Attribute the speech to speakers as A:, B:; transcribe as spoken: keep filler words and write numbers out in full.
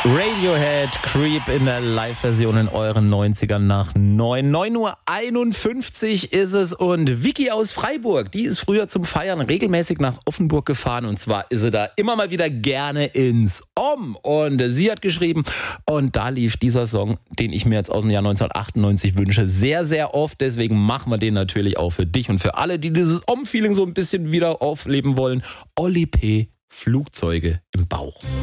A: Radiohead, Creep in der Live-Version in euren neunzigern nach neun. neun Uhr einundfünfzig ist es und Vicky aus Freiburg, die ist früher zum Feiern regelmäßig nach Offenburg gefahren und zwar ist sie da immer mal wieder gerne ins Om und sie hat geschrieben und da lief dieser Song, den ich mir jetzt aus dem Jahr neunzehnhundertachtundneunzig wünsche, sehr, sehr oft. Deswegen machen wir den natürlich auch für dich und für alle, die dieses Om-Feeling so ein bisschen wieder aufleben wollen. Oli P., Flugzeuge im Bauch.